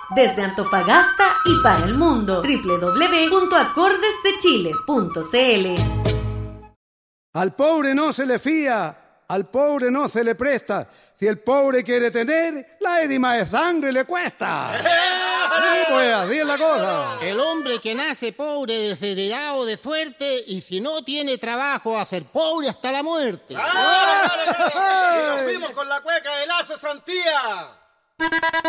Desde Antofagasta y para el mundo, www.acordesdechile.cl. Al pobre no se le fía, al pobre no se le presta. Si el pobre quiere tener, lágrima de sangre le cuesta. Sí, pues, así es la cosa. El hombre que nace pobre, desheredado de suerte, y si no tiene trabajo, a ser pobre hasta la muerte. Y nos fuimos con la cueca de la cesantía.